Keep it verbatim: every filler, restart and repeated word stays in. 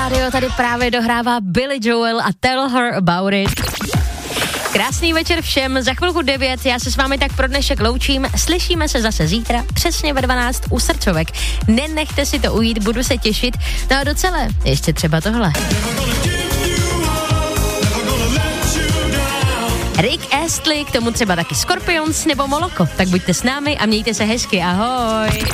rádio tady právě dohrává Billy Joel a Tell Her About It. Krásný večer všem, za chvilku devět, já se s vámi tak pro dnešek loučím, slyšíme se zase zítra, přesně ve dvanáct u Srdcovek. Nenechte si to ujít, budu se těšit, no a docela ještě třeba tohle. Rick Astley, k tomu třeba taky Scorpions nebo Moloko, tak buďte s námi a mějte se hezky, ahoj.